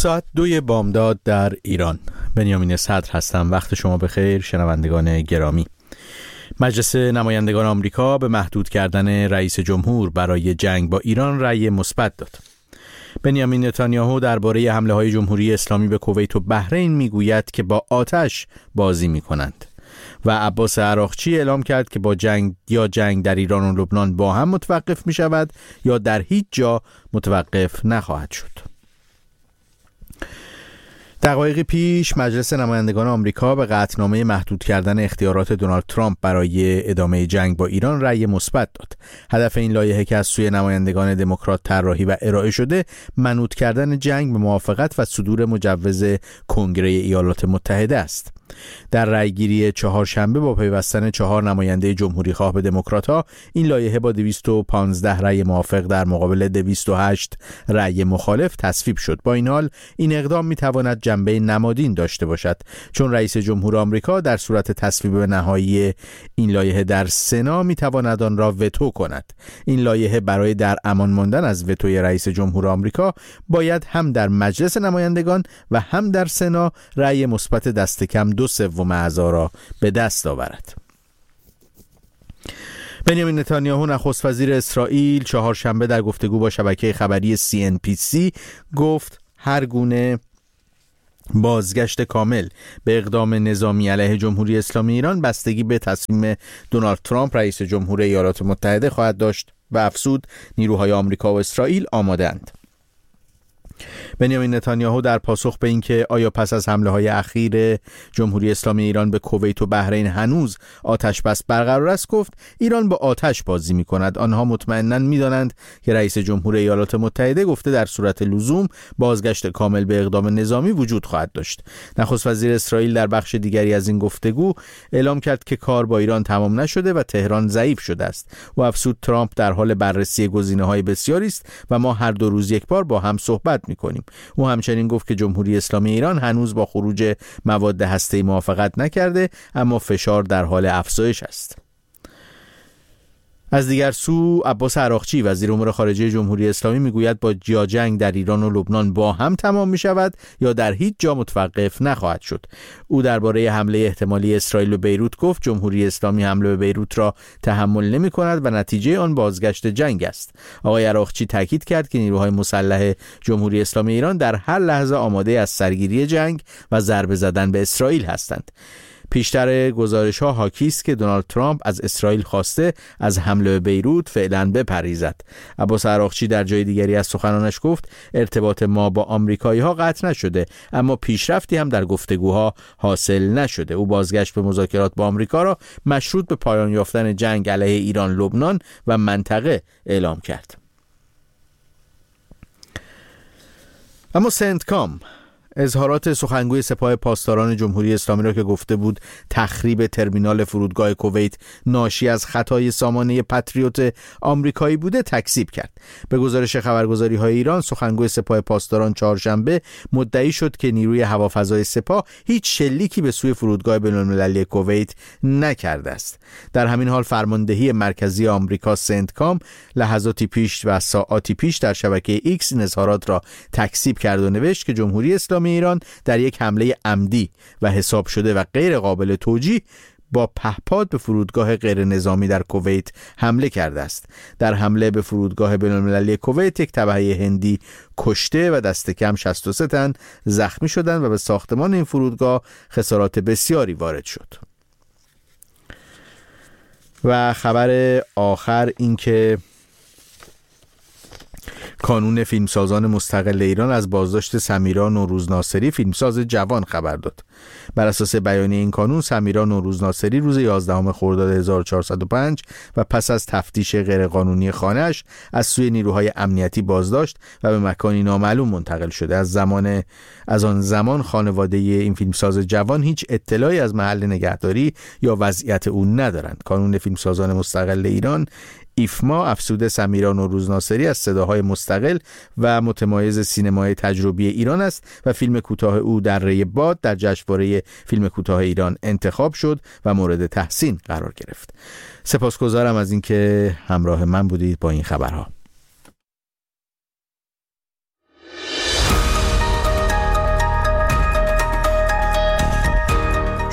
ساعت 2 بامداد در ایران. بنیامین صدر هستم. وقت شما بخیر شنوندگان گرامی. مجلس نمایندگان آمریکا به محدود کردن رئیس جمهور برای جنگ با ایران رأی مثبت داد. بنیامین نتانیاهو درباره حمله‌های جمهوری اسلامی به کویت و بحرین میگوید که با آتش بازی می‌کنند و عباس عراقچی اعلام کرد که با جنگ در ایران و لبنان با هم متوقف می‌شود یا در هیچ جا متوقف نخواهد شد. دقایقی پیش مجلس نمایندگان آمریکا به قطعنامه محدود کردن اختیارات دونالد ترامپ برای ادامه جنگ با ایران رأی مثبت داد. هدف این لایحه که از سوی نمایندگان دموکرات طراحی و ارائه شده، منوط کردن جنگ به موافقت و صدور مجوز کنگره ایالات متحده است. در رأیگیری چهارشنبه با پیوستن 4 نماینده جمهوری خواه به دموکرات‌ها، این لایحه با 215 رأی موافق در مقابل 208 رأی مخالف تصویب شد. با این حال این اقدام می‌تواند جنبه نمادین داشته باشد، چون رئیس جمهور آمریکا در صورت تصویب نهایی این لایحه در سنا می‌تواند آن را وتو کند. این لایحه برای در امان ماندن از وتوی رئیس جمهور آمریکا باید هم در مجلس نمایندگان و هم در سنا رأی مثبت دست کم 2/3 اعضا را به دست آورد. بنیامین نتانیاهو نخست وزیر اسرائیل چهارشنبه در گفتگو با شبکه خبری CNBC گفت هر گونه بازگشت کامل به اقدام نظامی علیه جمهوری اسلامی ایران بستگی به تصمیم دونالد ترامپ رئیس جمهور ایالات متحده خواهد داشت و افزود نیروهای آمریکا و اسرائیل آماده‌اند. بنیامین نتانیاهو در پاسخ به اینکه آیا پس از حمله‌های اخیر جمهوری اسلامی ایران به کویت و بحرین هنوز آتش بس برقرار است گفت ایران با آتش بازی می‌کند. آنها مطمئناً می‌دانند که رئیس جمهور ایالات متحده گفته در صورت لزوم بازگشت کامل به اقدام نظامی وجود خواهد داشت. نخست وزیر اسرائیل در بخش دیگری از این گفتگو اعلام کرد که کار با ایران تمام نشده و تهران ضعیف شده است و افزود ترامپ در حال بررسی گزینه‌های بسیاری است و ما هر 2 روز یک بار با هم صحبت می‌کنیم. او همچنین گفت که جمهوری اسلامی ایران هنوز با خروج مواد هسته‌ای موافقت نکرده، اما فشار در حال افزایش است. از دیگر سو عباس عراقچی وزیر امور خارجه جمهوری اسلامی میگوید با جنگ در ایران و لبنان با هم تمام می شود یا در هیچ جا متوقف نخواهد شد. او درباره حمله احتمالی اسرائیل به بیروت گفت جمهوری اسلامی حمله به بیروت را تحمل نمی کند و نتیجه آن بازگشت جنگ است. آقای عراقچی تاکید کرد که نیروهای مسلح جمهوری اسلامی ایران در هر لحظه آماده از سرگیری جنگ و ضربه زدن به اسرائیل هستند. پیشتر گزارش‌ها حاکی است که دونالد ترامپ از اسرائیل خواسته از حمله به بیروت فعلا بپرهیزد. عباس عراقچی در جای دیگری از سخنانش گفت ارتباط ما با آمریکایی‌ها قطع نشده، اما پیشرفتی هم در گفتگوها حاصل نشده. او بازگشت به مذاکرات با آمریکا را مشروط به پایان یافتن جنگ علیه ایران، لبنان و منطقه اعلام کرد. اما سنتکام اظهارات سخنگوی سپاه پاسداران جمهوری اسلامی را که گفته بود تخریب ترمینال فرودگاه کویت ناشی از خطای سامانه پاتریوت آمریکایی بوده تکذیب کرد. به گزارش خبرگزاری‌های ایران، سخنگوی سپاه پاسداران چهارشنبه مدعی شد که نیروی هوافضای سپاه هیچ شلیکی به سوی فرودگاه بین‌المللی کویت نکرده است. در همین حال فرماندهی مرکزی آمریکا سنتکام لحظاتی پیش و ساعاتی پیش در شبکه ایکس این اظهارات را تکذیب کرد و نوشت که جمهوری اسلامی ایران در یک حمله عمدی و حساب شده و غیر قابل توجیه با پهپاد به فرودگاه غیر نظامی در کویت حمله کرده است. در حمله به فرودگاه بین‌المللی کویت یک تبعه هندی کشته و دست کم 63 تن زخمی شدند و به ساختمان این فرودگاه خسارات بسیاری وارد شد. و خبر آخر این که کانون فیلمسازان مستقل ایران از بازداشت سمیرا نوروزناصری فیلمساز جوان خبر داد. بر اساس بیانیه این کانون، سمیرا نوروزناصری روز 11 خرداد 1405 و پس از تفتیش غیرقانونی خانه‌اش از سوی نیروهای امنیتی بازداشت و به مکانی نامعلوم منتقل شده. از آن زمان خانواده این فیلمساز جوان هیچ اطلاعی از محل نگهداری یا وضعیت او ندارند. کانون فیلمسازان مستقل ایران ایفما افسوده سمیرا نوروزناصری از صداهای مستقل و متمایز سینمای تجربی ایران است و فیلم کوتاه او در ری باد در جشنواره فیلم کوتاه ایران انتخاب شد و مورد تحسین قرار گرفت. سپاسگزارم از اینکه همراه من بودید با این خبرها.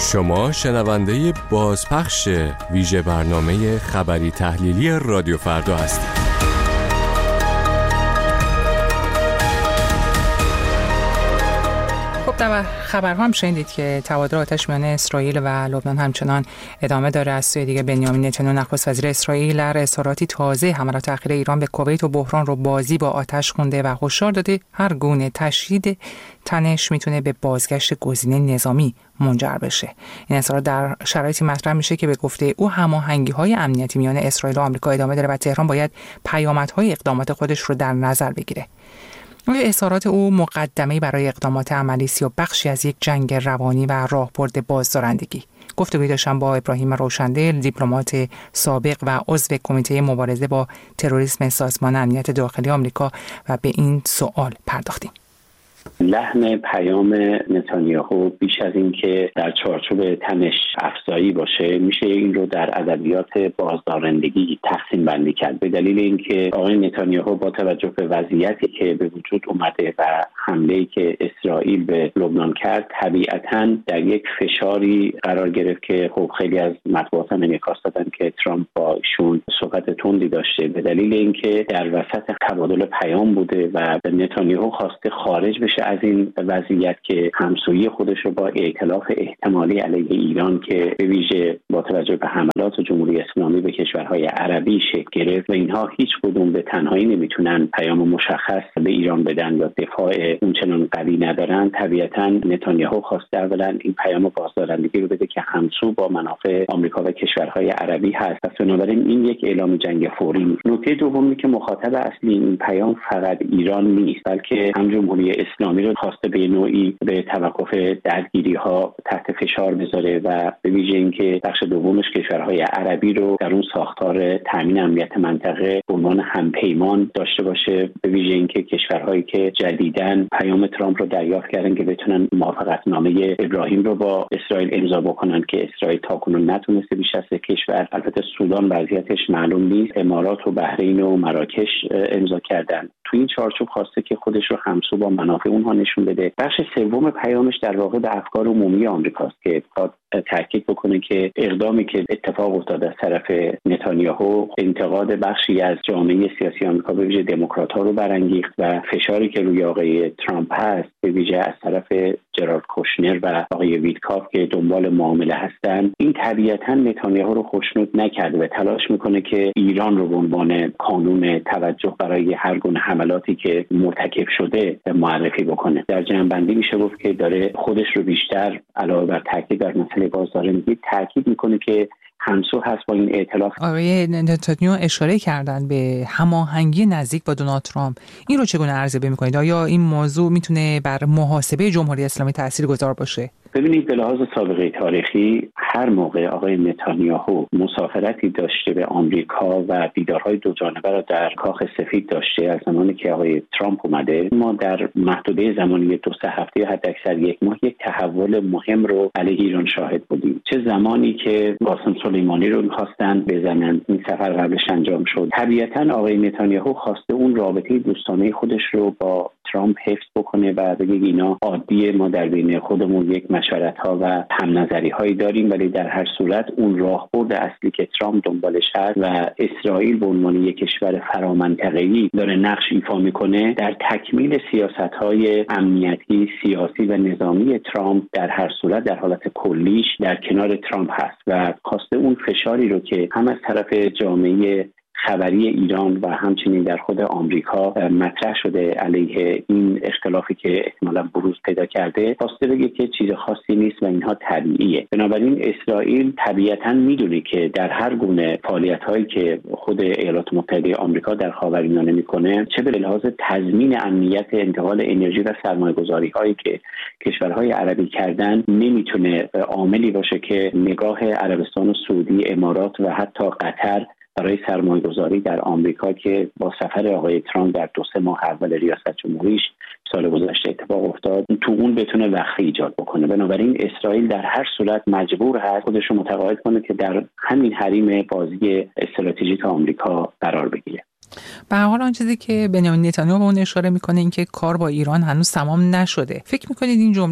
شما شنونده بازپخش ویژه برنامه خبری تحلیلی رادیو فردا هستید. در خبرها هم شنیدید که تبادل آتش میان اسرائیل و لبنان همچنان ادامه داره. از سوی دیگه بنیامین نتانیاهو نخست وزیر اسرائیل در اظهاراتی تازه حملات اخیر ایران به کویت و بحران رو بازی با آتش خونده و هشدار داده هر گونه تشدید تنش میتونه به بازگشت گزینه نظامی منجر بشه. این اظهارات در شرایطی مطرح میشه که به گفته او هماهنگی‌های امنیتی میان اسرائیل و آمریکا ادامه داره و تهران باید پیامدهای اقدامات خودش رو در نظر بگیره. اظهارات او مقدمه‌ای برای اقدامات عملی است یا بخشی از یک جنگ روانی و راهبرد بازدارندگی. گفتگویی داشتم با ابراهیم روشندل، دیپلمات سابق و عضو کمیته مبارزه با تروریسم سازمان امنیت داخلی آمریکا و به این سوال پرداختیم. لحن پیام نتانیاهو بیش از این که در چارچوب تنش افزایی باشه، میشه این رو در ادبیات بازدارندگی تقسیم بندی کرد، به دلیل اینکه آقای نتانیاهو با توجه به وضعیتی که به وجود اومده و حمله‌ای که اسرائیل به لبنان کرد طبیعتاً در یک فشاری قرار گرفت که خب خیلی از مطبوعات هم انعکاس دادن که ترامپ با ایشون صحبت تندی داشته، به دلیل اینکه در وسط تبادل پیام بوده و نتانیاهو خواسته خارج بشه از این وضعیت که همسویی خودش رو با ائتلاف احتمالی علیه ایران که به ویژه با توجه به حملات جمهوری اسلامی به کشورهای عربی شکل گرفت و اینها هیچ کدوم به تنهایی نمیتونن پیام مشخص به ایران بدن یا دفاع اونچنان قوی ندارن. طبیعتاً نتانیاهو خواسته اولا این پیام بازدارندگی رو بده که همسو با منافع آمریکا و کشورهای عربی هست. پس بنابراین این یک اعلام جنگ فوری نیست. نکته دومی که مخاطب اصلی این پیام فقط ایران نیست، بلکه هم جمهوری اسلامی رو خواسته به نوعی به توقف درگیری‌ها تحت فشار بذاره و به ویژه اینکه بخش دومش کشورهای عربی رو در اون ساختار تامین امنیت منطقه به عنوان همپیمان داشته باشه، به ویژه اینکه کشورهایی که جدیداً پیام ترامپ رو دریافت کردن که بتونن موافقتنامه ابراهیم رو با اسرائیل امضا بکنن که اسرائیل تاکنون نتونسته بیش از 3 کشور، البته سودان وضعیتش معلوم نیست، امارات و بحرین و مراکش امضا کردن. تو این چارچوب خواسته که خودش رو همسو با منافع اونها نشون بده. بخش سوم پیامش در واقع به افکار عمومی آمریکاست که تاکید بکنه که اقدامی که اتفاق افتاد از طرف نتانیاهو انتقاد بخشی از جامعه سیاسی آمریکا به ویژه دموکرات‌ها رو برانگیخت و فشاری که روی آقای ترامپ هست به ویژه از طرف جرارد کوشنر و آقای ویتکاف که دنبال معامله هستن، این طبیعتاً نتانیاهو رو خوشنود نکرده و تلاش میکنه که ایران رو به عنوان کانون توجه برای هر گونه حملاتی که مرتکب شده معرفی بکنه. در جمع‌بندی میشه گفت که داره خودش رو بیشتر علاوه بر تاکید بر مسئله بازدارندگی تاکید میکنه که همسو هست با این ائتلاف. آقای نتانیاهو اشاره کردن به هماهنگی نزدیک با دونالد ترامپ. این رو چگونه ارزیابی میکنید؟ آیا این موضوع میتونه بر محاسبه جمهوری اسلامی تاثیرگذار باشه؟ ببینید، به لحاظ سابقه تاریخی هر موقع آقای نتانیاهو مسافرتی داشته به آمریکا و دیدارهای دو جانبه را در کاخ سفید داشته از زمانی که آقای ترامپ اومده، ما در محدوده زمانی 2-3 هفته حداکثر 1 ماه یک تحول مهم رو علیه ایران شاهد بودیم. چه زمانی که قاسم سلیمانی رو می‌خواستن بزنن، این سفر قبلش انجام شد. طبیعتاً آقای نتانیاهو خواسته اون رابطه دوستانه خودش رو با ترامپ حفظ بکنه و بگه اینا عادیه، ما در بین خودمون یک مشورت‌ها و هم نظری‌هایی داریم، ولی در هر صورت اون راهبرد اصلی که ترامپ دنبالش هست و اسرائیل به عنوان یک کشور فرامنطقه‌ای داره نقش ایفا میکنه در تکمیل سیاست‌های امنیتی، سیاسی و نظامی ترامپ در هر صورت در حالت کلیش در کنار ترامپ هست و خواسته اون فشاری رو که هم از طرف جامعه خبری ایران و همچنین در خود آمریکا مطرح شده علیه این اختلافی که احتمالاً بروز پیدا کرده، خواسته بگه که چیز خاصی نیست و اینها طبیعیه. بنابراین اسرائیل طبیعتاً میدونه که در هر گونه فعالیت‌هایی که خود ایالات متحده آمریکا در خاورمیانه میکنه، چه به لحاظ تضمین امنیت انتقال انرژی و سرمایه‌گذاری‌هایی که کشورهای عربی کردن، نمیتونه عاملی باشه که نگاه عربستان و سعودی، امارات و حتی قطر برای سرمایه‌گذاری در آمریکا که با سفر آقای ترامپ در 2-3 ماه اول ریاست جمهوریش سال گذشته اتفاق افتاد، تو اون بتونه وقفه ایجاد بکنه. بنابراین اسرائیل در هر صورت مجبور هست خودش رو متقاعد کنه که در همین حریم بازی استراتژیک آمریکا قرار بگیره. به هر حال آن چیزی که بنیامین نتانیاهو به اون اشاره میکنه این که کار با ایران هنوز تمام نشده. فکر میکنید این جمله از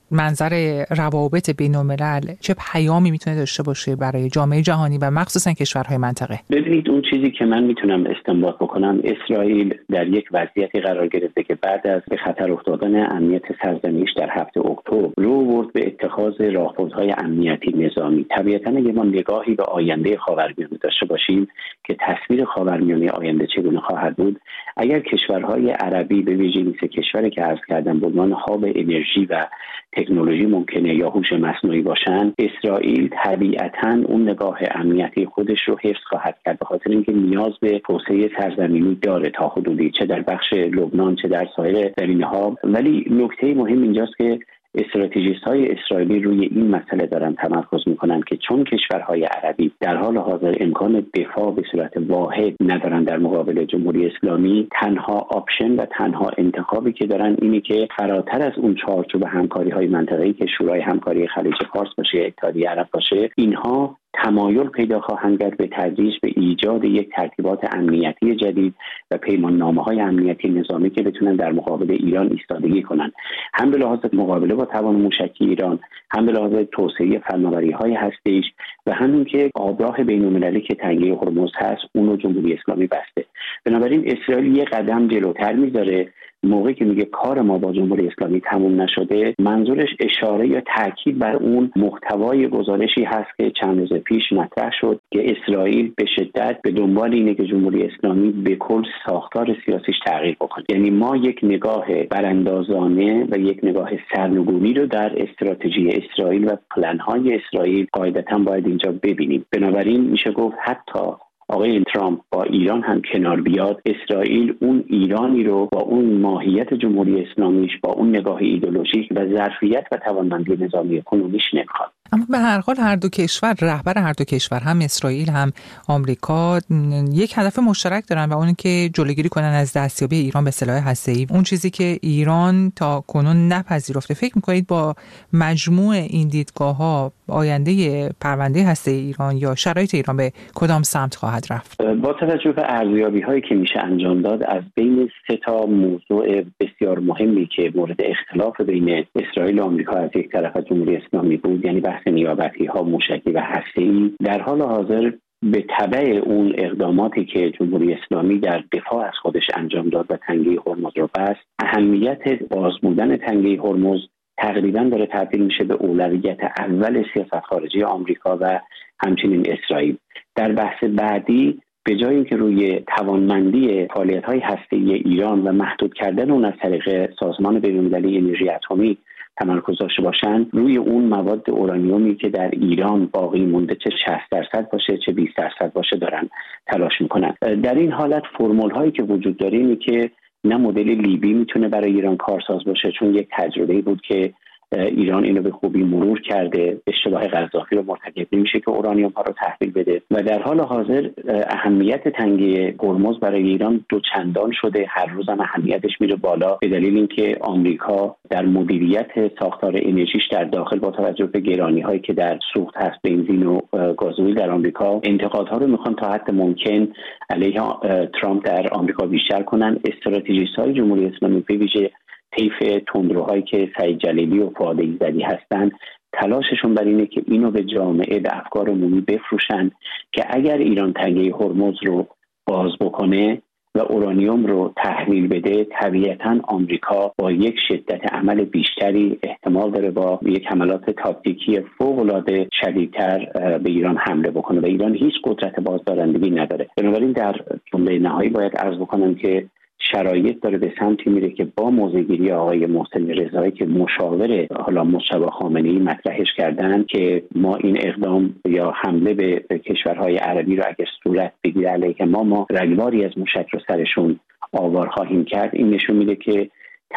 منظر روابط بین‌الملل چه پیامی میتونه داشته باشه برای جامعه جهانی و مخصوصا کشورهای منطقه؟ ببینید، اون چیزی که من میتونم استنباط بکنم، اسرائیل در یک وضعیتی قرار گرفته که بعد از به خطر افتادن امنیت سرزمینش در 7 اکتبر رو برد به اتخاذ راهبردهای امنیتی نظامی. طبیعتاً اگه ما نگاهی به آینده خاورمیانه داشته باشیم که تصویر خاورمیانه آینده چگونه خواهد بود، اگر کشورهای عربی به ویژه این سه کشوری که عرض کردم به عنوان هاب انرژی و تکنولوژی ممکنه یا هوش مصنوعی باشن، اسرائیل طبیعتاً اون نگاه امنیتی خودش رو حفظ خواهد کرد، به خاطر اینکه نیاز به توسعه سرزمینی داره تا حدودی، چه در بخش لبنان چه در سایر زمینه‌ها. ولی نکته مهم اینجاست که استراتژیست‌های اسرائیلی روی این مسئله دارن تمرکز میکنن که چون کشورهای عربی در حال حاضر امکان دفاع به صورت واحد ندارن در مقابل جمهوری اسلامی، تنها آپشن و تنها انتخابی که دارن اینه که فراتر از اون چارچوب همکاری‌های منطقه‌ای که شورای همکاری خلیج فارس باشه، اتحادیه عرب باشه، اینها تمایل پیدا خواهند کرد به تدریج به ایجاد یک ترتیبات امنیتی جدید و پیماننامه‌های امنیتی نظامی که بتونن در مقابل ایران ایستادگی کنن، هم به لحاظ مقابله با توان موشکی ایران، هم به لحاظ توسعه فناوری‌های هسته‌ایش و همین که آبراه بین‌المللی که تنگه هرمز هست اون رو جمهوری اسلامی بسته. بنابراین اسرائیل یه قدم جلوتر میذاره. موقعی که میگه کار ما با جمهوری اسلامی تموم نشده، منظورش اشاره یا تاکید بر اون محتوای گزارشی هست که چند روز پیش مطرح شد که اسرائیل به شدت به دنبال اینه که جمهوری اسلامی به کل ساختار سیاسیش تغییر بکنه. یعنی ما یک نگاه براندازانه و یک نگاه سرنگونی رو در استراتژی اسرائیل و پلن‌های اسرائیل قاعدتاً باید اینجا ببینیم. بنابراین میشه گفت حتی آقای ترامپ با ایران هم کنار بیاد، اسرائیل اون ایرانی رو با اون ماهیت جمهوری اسلامیش، با اون نگاه ایدئولوژیک و ظرفیت و توانمندی نظامی کنونیش نمیخواد. اما به هر حال هر دو کشور، رهبر هر دو کشور، هم اسرائیل هم آمریکا، یک هدف مشترک دارن و اون که جلوگیری کنن از دستیابی ایران به سلاح هسته‌ای. اون چیزی که ایران تا کنون نپذیرفته. فکر می‌کنید با مجموع این دیدگاه‌ها آینده پرونده هسته‌ای ایران یا شرایط ایران به کدام سمت خواهد رفت؟ با توجه به ارزیابی‌هایی که میشه انجام داد، از بین 3 تا موضوع بسیار مهمی که مورد اختلاف بین اسرائیل و آمریکا از یک طرف و جمهوری اسلامی بود، یعنی بحث نیابتی‌ها، موشکی و هسته‌ای، در حال حاضر به تبع اون اقداماتی که جمهوری اسلامی در دفاع از خودش انجام داد و تنگه هرمز رو بست، اهمیت باز بودن تنگه هرمز تقریباً داره تبدیل میشه به اولویت اول سیاست خارجی آمریکا و همچنین اسرائیل. در بحث بعدی به جای اینکه روی توانمندی فعالیت‌های هسته‌ای ایران و محدود کردن اون از طریق سازمان بین‌المللی انرژی اتمی تمرکز داشته باشن، روی اون مواد اورانیومی که در ایران باقی مونده، چه 60% باشه چه 20% باشه، دارن تلاش میکنن. در این حالت فرمول هایی که وجود داره اینه که نه مدل لیبی میتونه برای ایران کارساز باشه، چون یک تجربه بود که ایران اینو به خوبی مرور کرده، اشتباه قذافی رو مرتکب نمیشه که اورانیوم ها رو تحویل بده و در حال حاضر اهمیت تنگه هرمز برای ایران دوچندان شده، هر روز هم اهمیتش میره بالا، به دلیل اینکه آمریکا در مدیریت ساختار انرژیش در داخل با توجه به گرانی هایی که در سوخت هست، بنزین و گازوئیل در آمریکا، انتقادها رو میخوان تا حد ممکن علیه ترامپ در آمریکا بیشتر کنن. استراتژیست های جمهوری اسلامی به ویژه طیف تندروهایی که سعید جلیلی و فؤاد ایزدی هستن، تلاششون بر اینه که اینو به جامعه، به افکار عمومی بفروشن که اگر ایران تنگه هرمز رو باز بکنه و اورانیوم رو تحویل بده، طبیعتاً آمریکا با یک شدت عمل بیشتری احتمال داره با یک حملات تاکتیکی فوق‌العاده شدیدتر به ایران حمله بکنه و ایران هیچ قدرت بازدارندگی نداره. بنابراین در جمله نهایی باید عرض بکنم که شرایط داره به سمتی میره که با موضع‌گیری آقای محسن رضایی که مشاور حالا مجتبی خامنه‌ای مطرحش کردن که ما این اقدام یا حمله به کشورهای عربی رو اگر صورت بگیره علیه ما رگباری از موشک رو سرشون آوار خواهیم کرد، این نشون میده که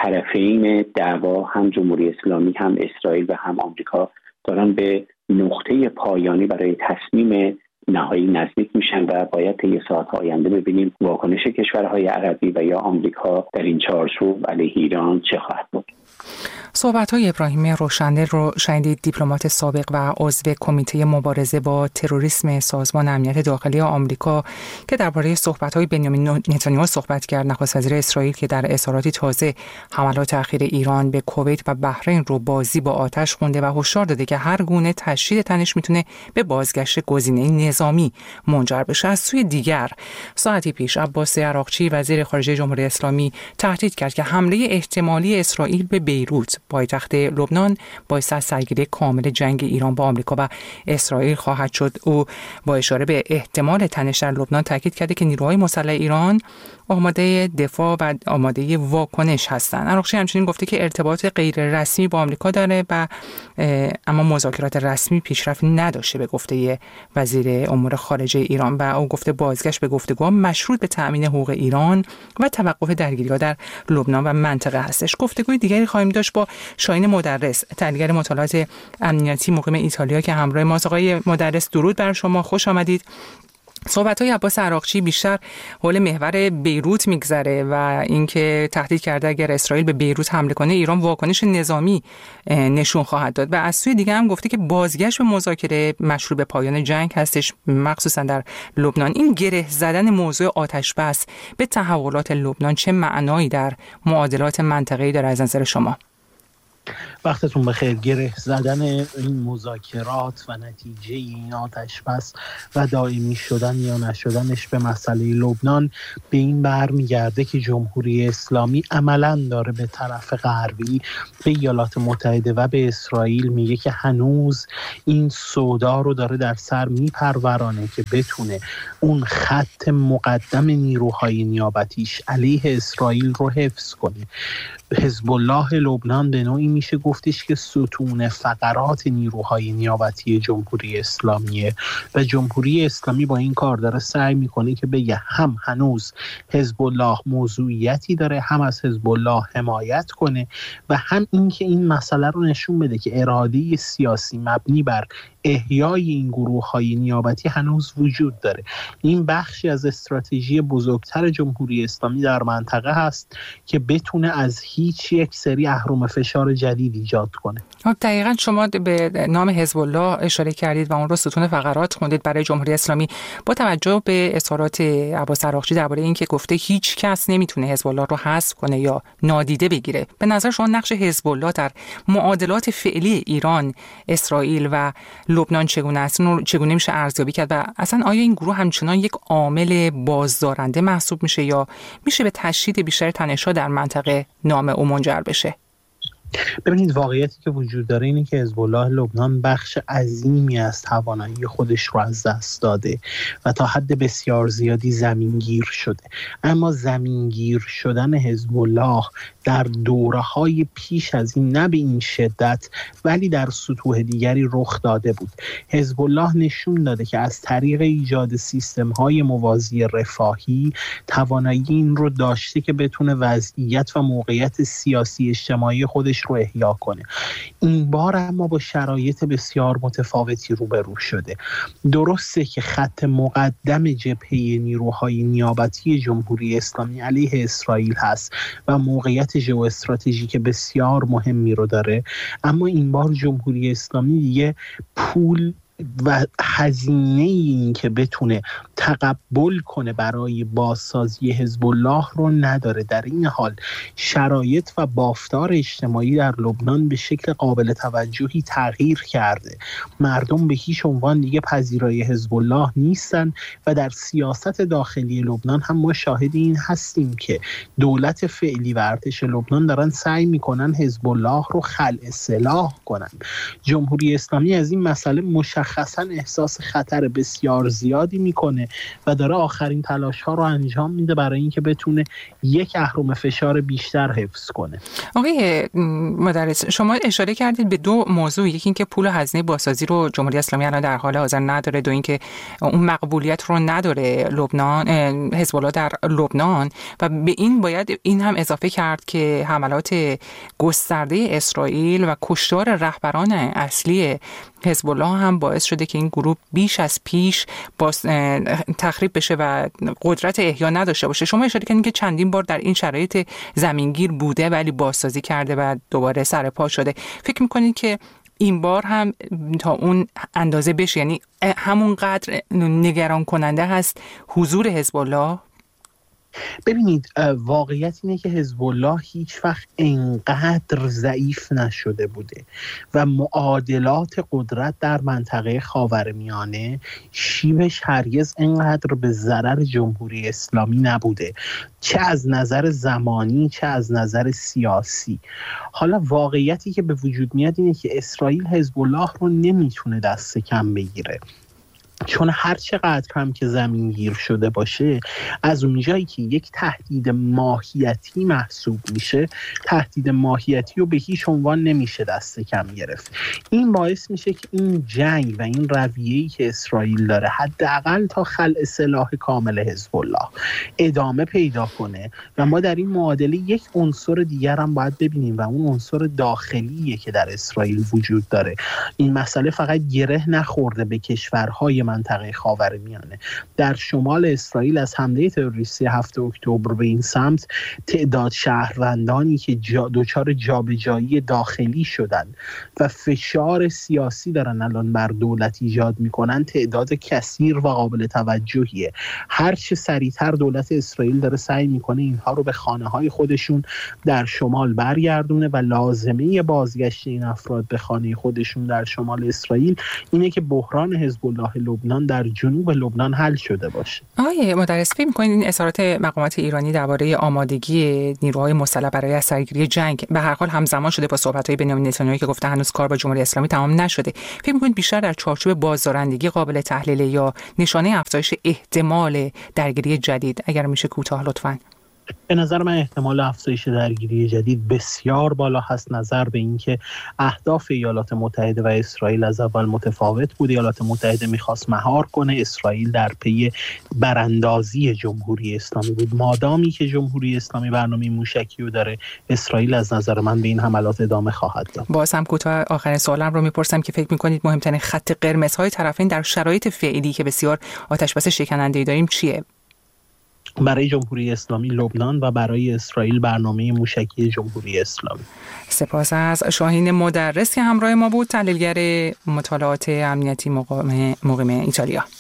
طرفین دعوا، هم جمهوری اسلامی، هم اسرائیل و هم آمریکا، دارن به نقطه پایانی برای تصمیم نهایی نزدیک میشن و باید طی ساعت آینده ببینیم واکنش کشورهای عربی و یا آمریکا در این چارچوب علیه ایران چه خواهد بود. صحبت‌های ابراهیم روشندل رو شنیدید، دیپلمات سابق و عضو کمیته مبارزه با تروریسم سازمان امنیت داخلی آمریکا که درباره صحبت‌های بنیامین نتانیاهو صحبت کرد، نخست وزیر اسرائیل که در اظهاراتی تازه حملات اخیر ایران به کویت و بحرین رو بازی با آتش خونده و هشدار داده که هر گونه تشدید تنش میتونه به بازگشت گزینه نظامی منجر بشه. از سوی دیگر ساعتی پیش عباس عراقچی وزیر خارجه جمهوری اسلامی تهدید کرد که حمله احتمالی اسرائیل به بیروت پایتخت لبنان باعث سرگیری کامل جنگ ایران با آمریکا و اسرائیل خواهد شد. او با اشاره به احتمال تنش در لبنان تاکید کرده که نیروهای مسلح ایران آماده دفاع و آماده واکنش هستند. عراقچی همچنین گفته که ارتباط غیر رسمی با آمریکا داره و اما مذاکرات رسمی پیشرفت نداشته به گفته وزیر امور خارجه ایران و او گفته بازگشت به گفتگوها مشروط به تأمین حقوق ایران و توقف درگیری‌ها در لبنان و منطقه هستش. گفتگوی دیگری خواهیم داشت با شاهین مدرس، تحلیلگر مطالعات امنیتی مقیم ایتالیا که همراه ماست. آقای مدرس درود بر شما، خوش آمدید. صحبت‌های عباس عراقچی بیشتر حول محور بیروت میگذره و اینکه تهدید کرده اگر اسرائیل به بیروت حمله کنه ایران واکنش نظامی نشون خواهد داد و از سوی دیگه هم گفته که بازگشت به مذاکره مشروط به پایان جنگ هستش، مخصوصا در لبنان. این گره زدن موضوع آتش بس به تحولات لبنان چه معنایی در معادلات منطقه‌ای داره از نظر شما؟ وقتتون بخیر. گره زدن این مذاکرات و نتیجه این آتش بس و دائمی شدن یا نشدنش به مسئله لبنان به این برمیگرده که جمهوری اسلامی عملاً داره به طرف غربی، به ایالات متحده و به اسرائیل میگه که هنوز این سودا رو داره در سر میپرورانه که بتونه اون خط مقدم نیروهای نیابتیش علیه اسرائیل رو حفظ کنه. حزب الله لبنان به نوعی میشه گفتش که ستون فقرات نیروهای نیابتی جمهوری اسلامیه و جمهوری اسلامی با این کار داره سعی میکنه که بگه هم هنوز حزب الله موضوعیتی داره، هم از حزب الله حمایت کنه و هم اینکه این مسئله رو نشون بده که اراده سیاسی مبنی بر احیای این گروه‌های نیابتی هنوز وجود داره. این بخشی از استراتژی بزرگتر جمهوری اسلامی در منطقه هست که بتونه از هیچ یک سری اهرم فشار جدید ایجاد کنه. دقیقاً شما به نام حزب الله اشاره کردید و اون رو ستون فقرات خوندید برای جمهوری اسلامی. با توجه به اظهارات عباس عراقچی درباره اینکه گفته هیچ کس نمیتونه حزب الله رو حذف کنه یا نادیده بگیره، به نظر شما نقش حزب الله در معادلات فعلی ایران، اسرائیل و لبنان چگونه است؟ چگونه میشه ارزیابی کرد و اصلا آیا این گروه همچنان یک عامل بازدارنده محسوب میشه یا میشه به تشدید بیشتر تنش‌ها در منطقه نامه او منجر بشه؟ ببینید، واقعیتی که وجود داره اینه که حزب الله لبنان بخش عظیمی از توانایی خودش رو از دست داده و تا حد بسیار زیادی زمینگیر شده. اما زمینگیر شدن حزب الله در دوره‌های پیش از این نه به این شدت ولی در سطوح دیگری رخ داده بود. حزب الله نشون داده که از طریق ایجاد سیستم‌های موازی رفاهی توانایی این رو داشته که بتونه وضعیت و موقعیت سیاسی اجتماعی خودش رو احیا کنه. این بار اما با شرایط بسیار متفاوتی روبرو شده. درسته که خط مقدم جبهه نیروهای نیابتی جمهوری اسلامی علیه اسرائیل هست و موقعیت ژئواستراتژیک بسیار مهمی رو داره، اما این بار جمهوری اسلامی دیگه پول و هزینه این که بتونه تقبل کنه برای بازسازی حزب الله رو نداره. در این حال شرایط و بافتار اجتماعی در لبنان به شکل قابل توجهی تغییر کرده. مردم به هیچ عنوان دیگه پذیرای حزب الله نیستن و در سیاست داخلی لبنان هم ما شاهد این هستیم که دولت فعلی و ارتش لبنان دارن سعی میکنن حزب الله رو خلع سلاح کنن. جمهوری اسلامی از این مسئله مشخصا احساس خطر بسیار زیادی میکنه و داره آخرین تلاش ها رو انجام میده برای اینکه بتونه یک اهرم فشار بیشتر حفظ کنه. آقای مدرس، شما اشاره کردید به دو موضوع، یکی اینکه پول و هزینه بازسازی رو جمهوری اسلامی الان در حال حاضر نداره، دو اینکه اون مقبولیت رو نداره لبنان حزب الله در لبنان و به این باید این هم اضافه کرد که حملات گسترده اسرائیل و کشتار رهبران اصلی حزب الله هم باعث شده که این گروه بیش از پیش تخریب بشه و قدرت احیا نداشته باشه. شما اشاره کردین که چندین بار در این شرایط زمینگیر بوده ولی بازسازی کرده و دوباره سر پا شده. فکر می‌کنید که این بار هم تا اون اندازه بشه، یعنی همون قدر نگران کننده هست حضور حزب الله؟ ببینید واقعیت اینه که حزب الله هیچ وقت انقدر ضعیف نشده بوده و معادلات قدرت در منطقه خاورمیانه شیبش هرگز انقدر به ضرر جمهوری اسلامی نبوده، چه از نظر زمانی چه از نظر سیاسی. حالا واقعیتی که به وجود میاد اینه که اسرائیل حزب الله رو نمیتونه دست کم بگیره، چون هر چقدر هم که زمینگیر شده باشه، از اونجایی که یک تهدید ماهیتی محسوب میشه، تهدید ماهیتی رو به هیچ عنوان نمیشه دست کم گرفت. این باعث میشه که این جنگ و این رویه‌ای که اسرائیل داره حداقل تا خلع سلاح کامل حزب الله ادامه پیدا کنه و ما در این معادله یک عنصر دیگر هم باید ببینیم و اون عنصر داخلیه که در اسرائیل وجود داره. این مسئله فقط گره نخورده به کشورهای منطقه خاورمیانه. در شمال اسرائیل از حمله تروریستی 7 اکتبر به این سمت تعداد شهروندانی که دچار جابجایی داخلی شدن و فشار سیاسی دارن الان بر دولت ایجاد میکنن تعداد کثیر و قابل توجهیه. هر چه سریعتر دولت اسرائیل داره سعی میکنه اینها رو به خانه‌های خودشون در شمال برگردونه و لازمه بازگشت این افراد به خانه خودشون در شمال اسرائیل اینه که بحران حزب الله لبنان در جنوب لبنان حل شده باشه. آقای مدرس فکر می‌کنید این اظهارات مقامات ایرانی درباره آمادگی نیروهای مسلح برای از سرگیری جنگ به هر حال همزمان شده با صحبت‌های بنیامین نتانیاهو که گفته هنوز کار با جمهوری اسلامی تمام نشده، فکر می‌کنید بیشتر در چارچوب بازدارندگی قابل تحلیل یا نشانه افزایش احتمال درگیری جدید؟ اگر میشه کوتاه لطفاً. به نظر من احتمال افزایش درگیری جدید بسیار بالا هست، نظر به اینکه اهداف ایالات متحده و اسرائیل از اول متفاوت بود. ایالات متحده میخواست مهار کنه، اسرائیل در پی براندازی جمهوری اسلامی بود. مادامی که جمهوری اسلامی برنامه موشکی رو داره، اسرائیل از نظر من به این حملات ادامه خواهد داد. باز هم کوتاه آخرین سوالم رو میپرسم که فکر میکنید مهمترین خط قرمزهای طرفین در شرایط فعلی که بسیار آتش‌بس شکننده‌ای داریم چیه؟ برای جمهوری اسلامی لبنان و برای اسرائیل برنامه موشکی جمهوری اسلامی. سپاس از شاهین مدرس که همراه ما بود، تحلیلگر مطالعات امنیتی مقیم ایتالیا.